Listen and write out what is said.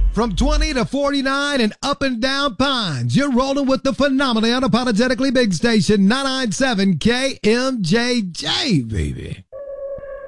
From 20 to 49 and up and down Pines, you're rolling with the phenomenally unapologetically big station, 997 KMJJ, baby.